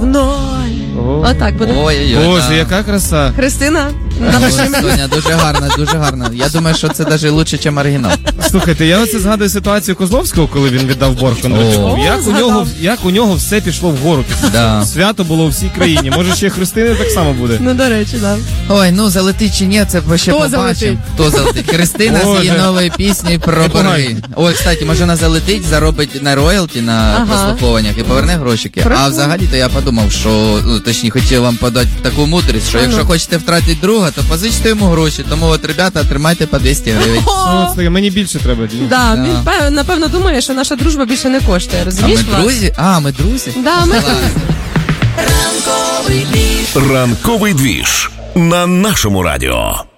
В 0. Отак буде. Ой-ой-ой. Боже, яка краса. Христина, Соня, дуже гарно, дуже гарно. Я думаю, що це навіть лучше, ніж оригінал. Слухайте, я оце згадую ситуацію Козловського, коли він віддав борг Кондратюку. Як у нього все пішло вгору. Да. Свято було у всій країні. Може, ще Христини так само буде. ну до речі, так. Ой, ну залетить чи ні, це ще Хто побачимо. залетить? Хто залетить? Христина з її Боже. новою піснею про борги. Ой, кстати, може вона залетить, заробить на роялті, на прослуховуваннях і поверне грошики. А взагалі-то я подумав, що, ну, точніше, хотів вам подати таку мудрість, що якщо хочете втратити друга, то позичте йому гроші. Тому от, ребята, тримайте по 200 гривень. Ну, це мені більше треба. Да, він напевно думає, що наша дружба більше не коштує, А розумієш? ми друзі? А, ми друзі? Да, ми Ранковий двіж на нашому радіо.